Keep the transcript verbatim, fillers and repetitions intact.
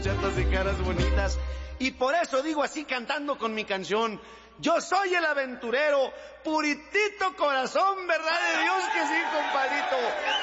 Chatas y caras bonitas. Y por eso digo así cantando con mi canción: yo soy el aventurero, puritito corazón, verdad de Dios que sí, compadrito.